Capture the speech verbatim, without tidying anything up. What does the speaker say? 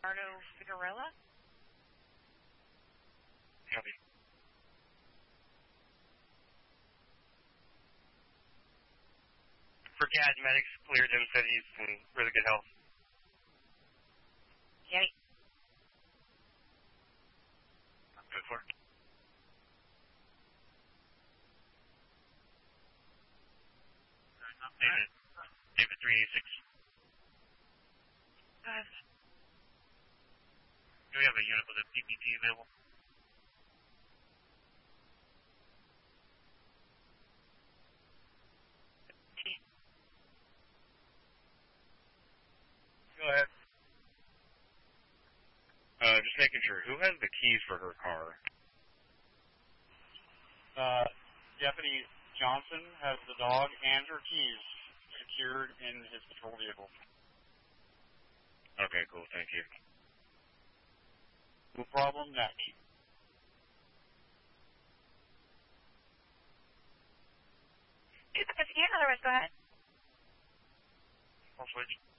Arno Figueroa? Copy. For Cat, medics cleared him, said he's in really good health. Kenny? Good for. David. David three eighty-six. Uh, Do we have a unit with a P P T available? Go ahead. Uh, just making sure. Who has the keys for her car? Uh, Deputy Johnson has the dog and her keys secured in his patrol vehicle. Okay, cool. Thank you. No problem. Next. investigate, otherwise go ahead. I'll switch.